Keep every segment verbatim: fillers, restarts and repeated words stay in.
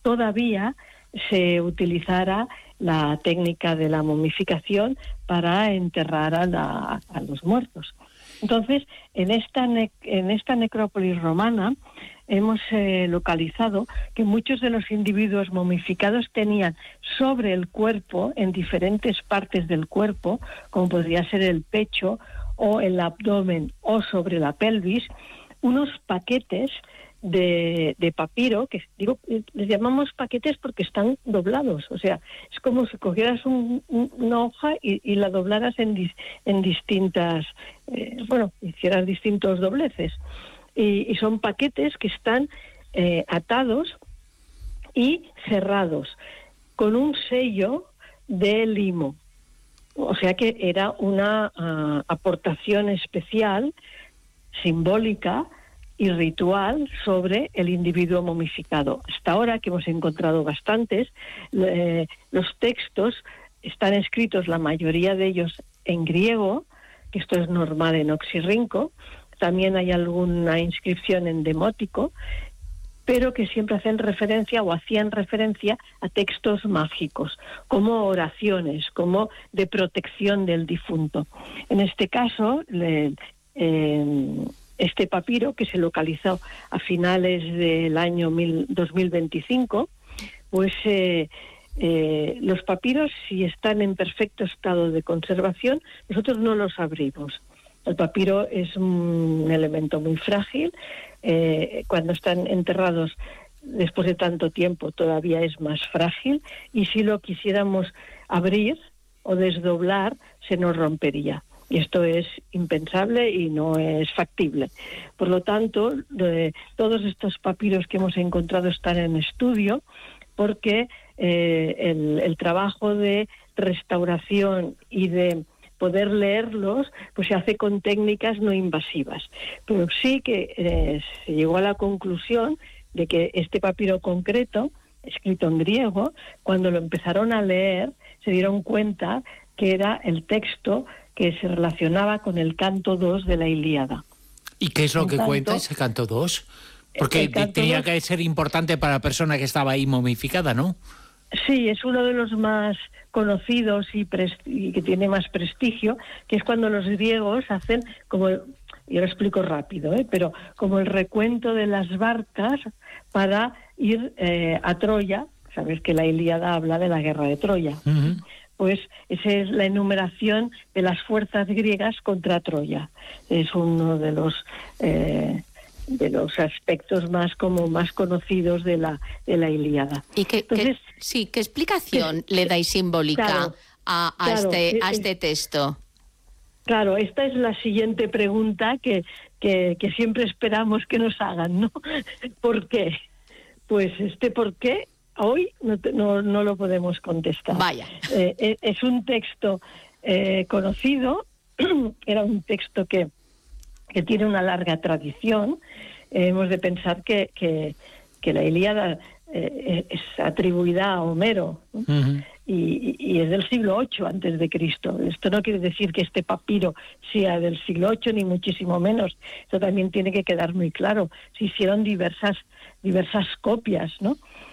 todavía se utilizara la técnica de la momificación para enterrar a, la, a los muertos. Entonces, en esta, ne- en esta necrópolis romana hemos eh, localizado que muchos de los individuos momificados tenían sobre el cuerpo, en diferentes partes del cuerpo, como podría ser el pecho o el abdomen o sobre la pelvis, unos paquetes de, de papiro, que digo, les llamamos paquetes porque están doblados, o sea, es como si cogieras un, un, una hoja y, y la doblaras en, dis, en distintas, eh, bueno, hicieras distintos dobleces, y, y son paquetes que están eh, atados y cerrados con un sello de limo, o sea que era una uh, aportación especial, simbólica y ritual sobre el individuo momificado. Hasta ahora, que hemos encontrado bastantes, eh, los textos están escritos, la mayoría de ellos en griego, que esto es normal en Oxirrinco, también hay alguna inscripción en demótico, pero que siempre hacen referencia o hacían referencia a textos mágicos, como oraciones, como de protección del difunto. En este caso, le, eh, este papiro, que se localizó a finales del año mil, dos mil veinticinco, pues eh, eh, los papiros, si están en perfecto estado de conservación, nosotros no los abrimos. El papiro es un elemento muy frágil, eh, cuando están enterrados después de tanto tiempo todavía es más frágil, y si lo quisiéramos abrir o desdoblar se nos rompería. Y esto es impensable y no es factible. Por lo tanto, de, todos estos papiros que hemos encontrado están en estudio, porque eh, el, el trabajo de restauración y de poder leerlos pues se hace con técnicas no invasivas. Pero sí que eh, se llegó a la conclusión de que este papiro concreto, escrito en griego, cuando lo empezaron a leer, se dieron cuenta que era el texto que se relacionaba con el canto dos de la Ilíada. ¿Y qué es lo en que tanto, cuenta ese canto dos? Porque canto tenía dos, que ser importante para la persona que estaba ahí momificada, ¿no? Sí, es uno de los más conocidos y, y que tiene más prestigio, que es cuando los griegos hacen, como, yo lo explico rápido, ¿eh? pero como el recuento de las barcas para ir eh, a Troya. Sabes que la Ilíada habla de la guerra de Troya. Uh-huh. Pues esa es la enumeración de las fuerzas griegas contra Troya. Es uno de los eh, de los aspectos más como más conocidos de la de la Ilíada. ¿Y qué, Entonces, qué, sí, qué explicación que, le dais simbólica claro, a, a, claro, este, a este texto? Claro, esta es la siguiente pregunta que, que, que siempre esperamos que nos hagan, ¿no? ¿Por qué? Pues este por qué hoy no, te, no, no lo podemos contestar. Vaya. Eh, es un texto eh, conocido, era un texto que, que tiene una larga tradición. Eh, hemos de pensar que, que, que la Ilíada eh, es atribuida a Homero, ¿no? Uh-huh. y, y es del siglo ocho antes de Cristo. Esto no quiere decir que este papiro sea del siglo ocho, ni muchísimo menos. Esto también tiene que quedar muy claro. Se hicieron diversas, diversas copias, ¿no?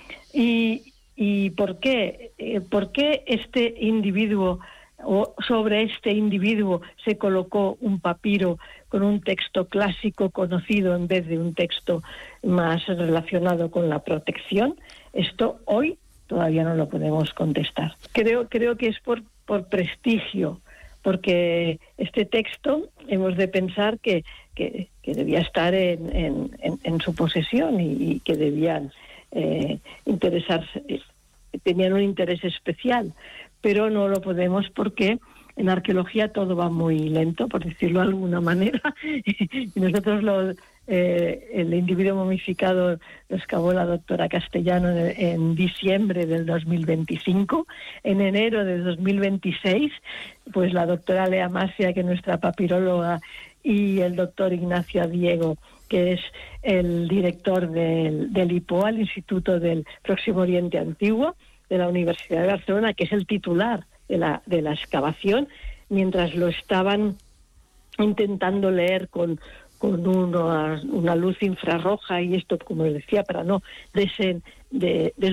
Y, y ¿por qué? Eh, ¿Por qué este individuo, o sobre este individuo se colocó un papiro con un texto clásico conocido en vez de un texto más relacionado con la protección? Esto hoy todavía no lo podemos contestar. Creo, creo que es por, por prestigio, porque este texto hemos de pensar que, que, que debía estar en, en, en, en su posesión y, y que debían Eh, interesarse, tenían un interés especial, pero no lo podemos porque en arqueología todo va muy lento, por decirlo de alguna manera, y nosotros lo, eh, el individuo momificado lo excavó la doctora Castellano en, en diciembre del dos mil veinticinco. En enero del dos mil veintiséis, pues la doctora Lea Masia, que es nuestra papiróloga, y el doctor Ignacio Diego, que es el director del, del I P O A, el Instituto del Próximo Oriente Antiguo, de la Universidad de Barcelona, que es el titular de la, de la excavación, mientras lo estaban intentando leer con, con una, una luz infrarroja, y esto, como les decía, para no desen, de, de